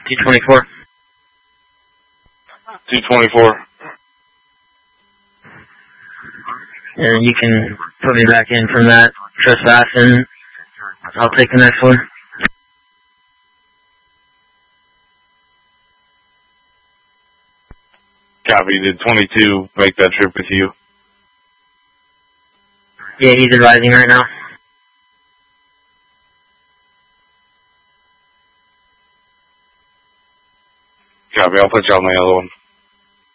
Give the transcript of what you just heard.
224. 224. And you can put me back in from that trespass, and I'll take the next one. Copy. Did 22 make that trip with you? Yeah, he's advising right now. Copy. I'll put you on the other one.